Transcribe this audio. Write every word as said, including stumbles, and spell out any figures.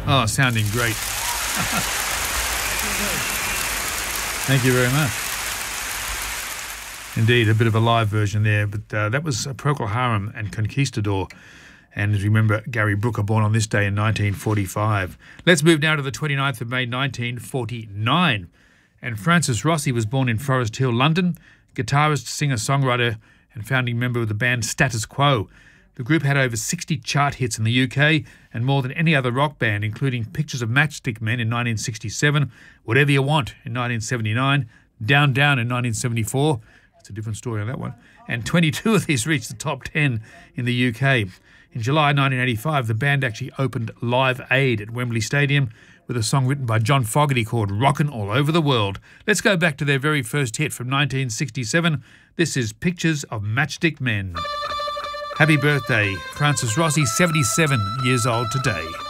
Oh, sounding great. Thank you very much. Indeed, a bit of a live version there, but uh, that was Procol Harum and Conquistador. And as you remember, Gary Brooker born on this day in nineteen forty-five. Let's move now to the twenty-ninth of May, nineteen forty-nine. And Francis Rossi was born in Forest Hill, London, guitarist, singer, songwriter, and founding member of the band Status Quo. The group had over sixty chart hits in the U K and more than any other rock band, including Pictures of Matchstick Men in nineteen sixty-seven, Whatever You Want in nineteen seventy-nine, Down Down in nineteen seventy-four. It's a different story on that one. And twenty-two of these reached the top ten in the U K. In July nineteen eighty-five, the band actually opened Live Aid at Wembley Stadium with a song written by John Fogerty called Rockin' All Over the World. Let's go back to their very first hit from nineteen sixty-seven. This is Pictures of Matchstick Men. Happy birthday, Francis Rossi, seventy-seven years old today.